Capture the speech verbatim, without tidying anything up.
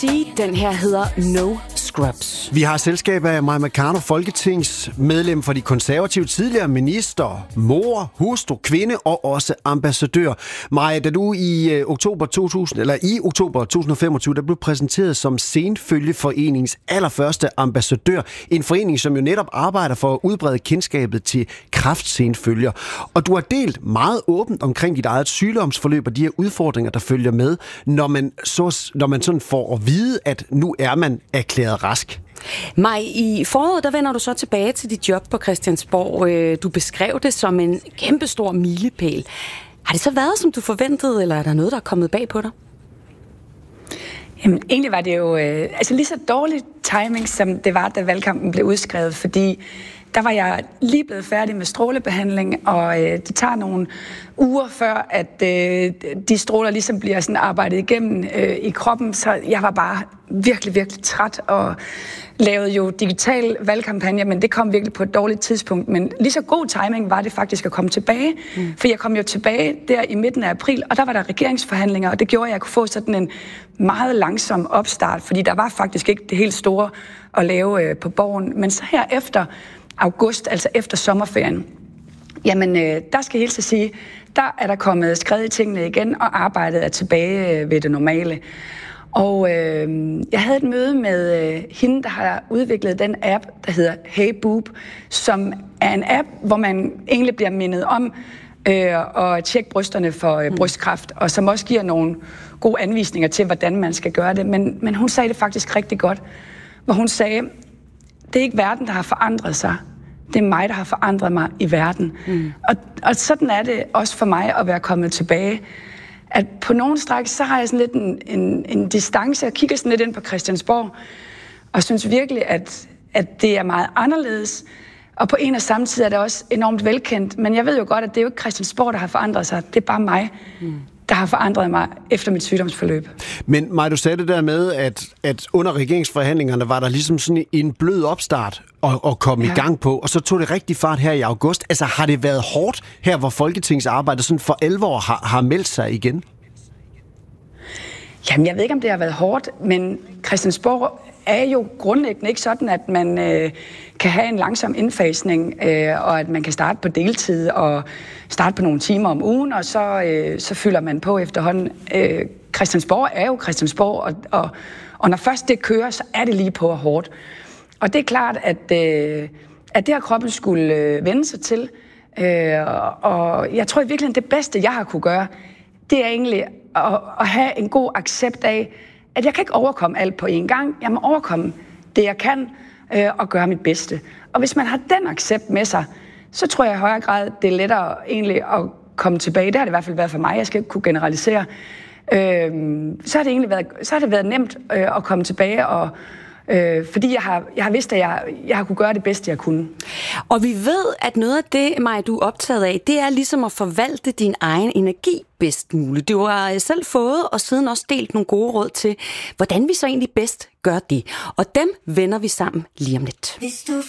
sige. Den her hedder No Scrubs. Vi har selskab af Mai Mercado, folketingsmedlem for de konservative, tidligere minister, mor, hustru, kvinde og også ambassadør. Mai, da du i øh, oktober to tusind eller i oktober to tusind og femogtyve, der blev præsenteret som Senfølgeforeningens allerførste ambassadør, en forening, som jo netop arbejder for at udbrede kendskabet til kræftsenfølger. Og du har delt meget åbent omkring dit eget sygdomsforløb og de her udfordringer, der følger med, når man, så, når man sådan får at vide, at nu er man erklæret rask. Maj, i foråret, der vender du så tilbage til dit job på Christiansborg. Du beskrev det som en kæmpestor milepæl. Har det så været, som du forventede, eller er der noget, der er kommet bag på dig? Jamen, egentlig var det jo øh, altså lige så dårlig timing, som det var, da valgkampen blev udskrevet, fordi der var jeg lige blevet færdig med strålebehandling, og øh, det tager nogle uger før, at øh, de stråler ligesom bliver sådan arbejdet igennem øh, i kroppen, så jeg var bare virkelig, virkelig træt og lavede jo digital valgkampagne, men det kom virkelig på et dårligt tidspunkt. Men lige så god timing var det faktisk at komme tilbage, mm. for jeg kom jo tilbage der i midten af april, og der var der regeringsforhandlinger, og det gjorde, at jeg kunne få sådan en meget langsom opstart, fordi der var faktisk ikke det helt store at lave øh, på Borgen. Men så her efter august, altså efter sommerferien, jamen øh, der skal jeg helt så sige, der er der kommet skrevet i tingene igen, og arbejdet er tilbage øh, ved det normale. Og øh, jeg havde et møde med øh, hende, der har udviklet den app, der hedder Hey Boob, som er en app, hvor man egentlig bliver mindet om øh, at tjekke brysterne for øh, brystkræft, og som også giver nogle gode anvisninger til, hvordan man skal gøre det. Men, men hun sagde det faktisk rigtig godt, hvor hun sagde, det er ikke verden, der har forandret sig. Det er mig, der har forandret mig i verden. Mm. Og, og sådan er det også for mig at være kommet tilbage. At på nogle stræk, så har jeg sådan lidt en, en, en distance. Jeg kigger sådan lidt ind på Christiansborg, og synes virkelig, at, at det er meget anderledes. Og på en og samme tid er det også enormt velkendt. Men jeg ved jo godt, at det er jo ikke Christiansborg, der har forandret sig. Det er bare mig, mm. der har forandret mig efter mit sygdomsforløb. Men Maj, du sagde det der med, at, at under regeringsforhandlingerne var der ligesom sådan en blød opstart at, at komme ja. i gang på, og så tog det rigtig fart her i august. Altså har det været hårdt her, hvor folketingsarbejdet sådan for alvor har, har meldt sig igen? Jamen, jeg ved ikke, om det har været hårdt, men Christiansborg er jo grundlæggende ikke sådan, at man øh, kan have en langsom indfasning, øh, og at man kan starte på deltid og starte på nogle timer om ugen, og så, øh, så fylder man på efterhånden. Øh, Christiansborg er jo Christiansborg, og, og, og når først det kører, så er det lige på og hårdt. Og det er klart, at, øh, at det har kroppen skulle øh, vende sig til, øh, og jeg tror i virkeligheden, det bedste, jeg har kunne gøre, det er egentlig at, at have en god accept af, at jeg kan ikke overkomme alt på én gang. Jeg må overkomme det, jeg kan, øh, og gøre mit bedste. Og hvis man har den accept med sig, så tror jeg i højere grad, det er lettere egentlig at komme tilbage. Det har det i hvert fald været for mig. Jeg skal ikke kunne generalisere. Øh, så har det egentlig været, så har det været nemt øh, at komme tilbage, og Øh, fordi jeg har, jeg har vidst, at jeg, jeg har kunne gøre det bedste, jeg kunne. Og vi ved, at noget af det, Maj, du er optaget af, det er ligesom at forvalte din egen energi bedst muligt. Du har selv fået og siden også delt nogle gode råd til, hvordan vi så egentlig bedst gør det. Og dem vender vi sammen lige om lidt. Hvis du